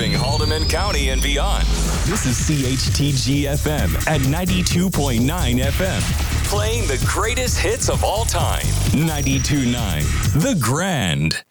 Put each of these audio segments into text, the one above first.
Serving Haldeman County and beyond. This is CHTG FM at 92.9 FM. Playing the greatest hits of all time. 92.9 The Grand.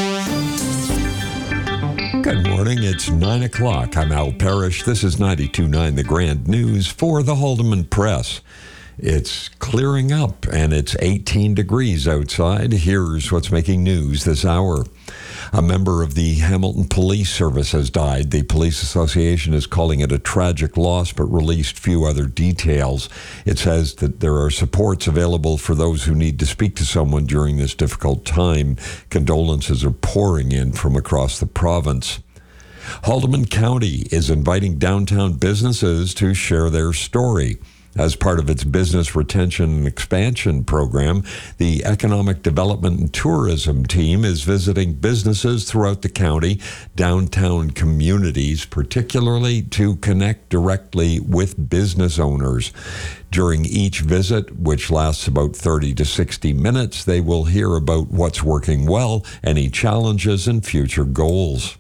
Good morning. It's 9 o'clock. I'm Al Parrish. This is 92.9 The Grand News for the Haldeman Press. It's clearing up and it's 18 degrees outside. Here's what's making news this hour. A member of the Hamilton Police Service has died. The Police Association is calling it a tragic loss, but released few other details. It says that there are supports available for those who need to speak to someone during this difficult time. Condolences are pouring in from across the province. Haldeman County is inviting downtown businesses to share their story. As part of its business retention and expansion program, the Economic Development and Tourism team is visiting businesses throughout the county, downtown communities, particularly to connect directly with business owners. During each visit, which lasts about 30 to 60 minutes, they will hear about what's working well, any challenges, and future goals.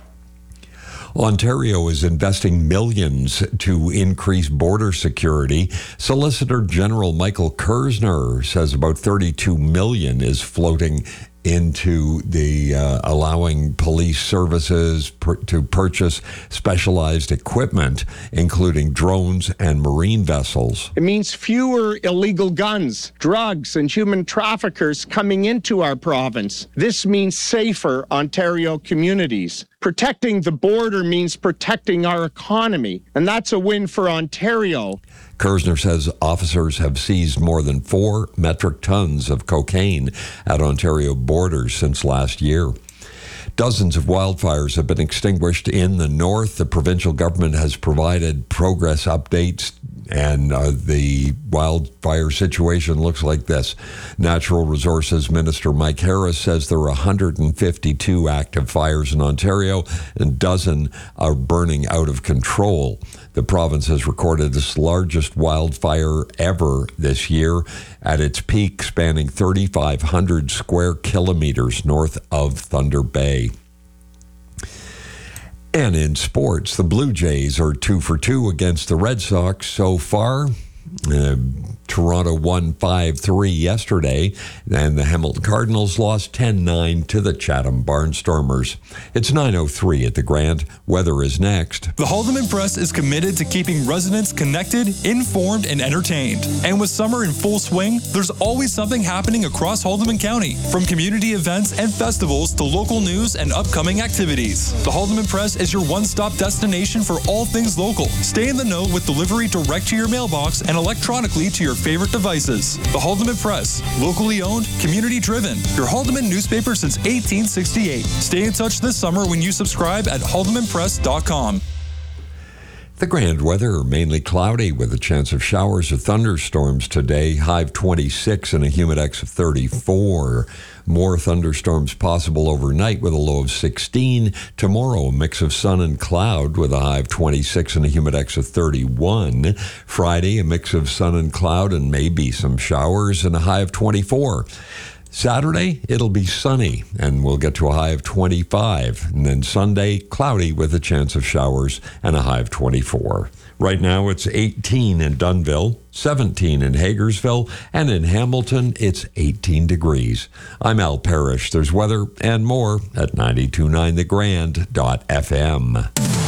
Ontario is investing millions to increase border security. Solicitor General Michael Kersner says about $32 million is floating into the allowing police services to purchase specialized equipment, including drones and marine vessels. It means fewer illegal guns, drugs, and human traffickers coming into our province. This means safer Ontario communities. Protecting the border means protecting our economy, and that's a win for Ontario. Kersner says officers have seized more than 4 metric tons of cocaine at Ontario borders since last year. Dozens of wildfires have been extinguished in the north. The provincial government has provided progress updates, and the wildfire situation looks like this. Natural Resources Minister Mike Harris says there are 152 active fires in Ontario, and a dozen are burning out of control. The province has recorded its largest wildfire ever this year, at its peak spanning 3,500 square kilometers north of Thunder Bay. And in sports, the Blue Jays are 2 for 2 against the Red Sox so far. Toronto won 5-3 yesterday, and the Hamilton Cardinals lost 10-9 to the Chatham Barnstormers. It's 9:03 at the Grand. Weather is next. The Haldeman Press is committed to keeping residents connected, informed, and entertained. And with summer in full swing, there's always something happening across Haldeman County, from community events and festivals to local news and upcoming activities. The Haldeman Press is your one-stop destination for all things local. Stay in the know with delivery direct to your mailbox and electronically to your favorite devices. The Haldeman Press, locally owned, community-driven. Your Haldeman newspaper since 1868. Stay in touch this summer when you subscribe at haldemanpress.com. The Grand weather, mainly cloudy with a chance of showers or thunderstorms today. High of 26 and a humidex of 34. More thunderstorms possible overnight with a low of 16. Tomorrow, a mix of sun and cloud with a high of 26 and a humidex of 31. Friday, a mix of sun and cloud and maybe some showers and a high of 24. Saturday, it'll be sunny, and we'll get to a high of 25. And then Sunday, cloudy with a chance of showers and a high of 24. Right now, it's 18 in Dunnville, 17 in Hagersville, and in Hamilton, it's 18 degrees. I'm Al Parrish. There's weather and more at 92.9thegrand.fm.